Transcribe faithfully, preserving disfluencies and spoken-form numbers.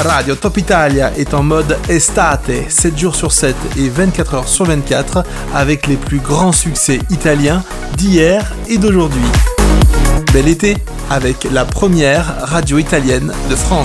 Radio Top Italia est en mode estate, sept jours sur sept et vingt-quatre heures sur vingt-quatre, avec les plus grands succès italiens d'hier et d'aujourd'hui. Bel été avec la première radio italienne de France.